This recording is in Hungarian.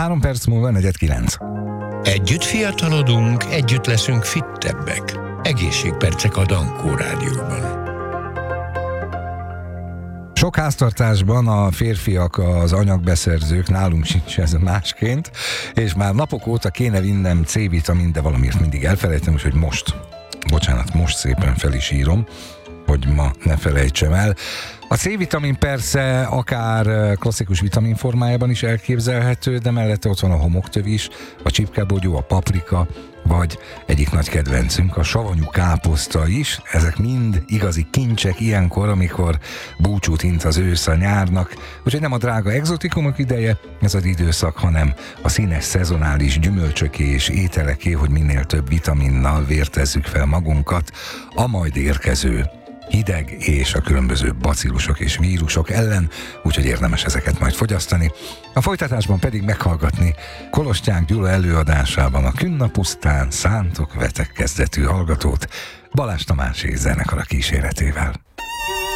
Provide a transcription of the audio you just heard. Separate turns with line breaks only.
3 perc múlva 8:45.
Együtt fiatalodunk, együtt leszünk fittebbek. Egészségpercek a Dankó Rádióban.
Sok háztartásban a férfiak az anyagbeszerzők, nálunk sincs ez másként, és már napok óta kéne vinnem C-vitamin, de valamiért mindig elfelejtem, úgyhogy most szépen fel is írom, hogy ma ne felejtsem el. A C-vitamin persze akár klasszikus vitamin formájában is elképzelhető, de mellette ott van a homoktöv is, a csipkebogyó, a paprika, vagy egyik nagy kedvencünk, a savanyú káposzta is. Ezek mind igazi kincsek ilyenkor, amikor búcsút int az ősz a nyárnak. Úgyhogy nem a drága egzotikumok ideje ez az időszak, hanem a színes szezonális gyümölcsöké és ételeké, hogy minél több vitaminnal vértezzük fel magunkat a majd érkező hideg és a különböző bacillusok és vírusok ellen, úgyhogy érdemes ezeket majd fogyasztani. A folytatásban pedig meghallgatni Kolostyán Gyula előadásában a Künnapusztán szántok vetek kezdetű hallgatót Balázs Tamás és zenekara kíséretével.